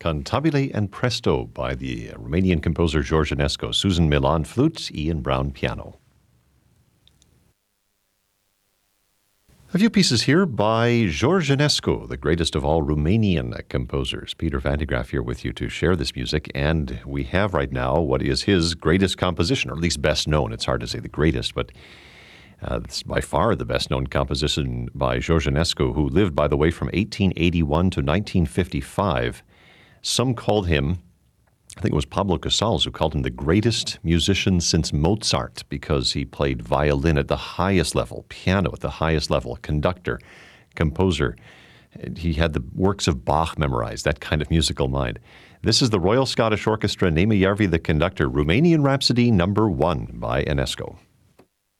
Cantabile and Presto by the Romanian composer George Enescu, Susan Milan flute, Ian Brown piano. A few pieces here by George Enescu, the greatest of all Romanian composers. Peter Van de Graaf here with you to share this music, and we have right now what is his greatest composition, or at least best known. It's hard to say the greatest, but it's by far the best-known composition by George Enescu, who lived, by the way, from 1881 to 1955. Some called him, I think it was Pablo Casals who called him the greatest musician since Mozart, because he played violin at the highest level, piano at the highest level, conductor, composer. He had the works of Bach memorized, that kind of musical mind. This is the Royal Scottish Orchestra, Néma Järvi the conductor, Romanian Rhapsody No. 1 by Enescu.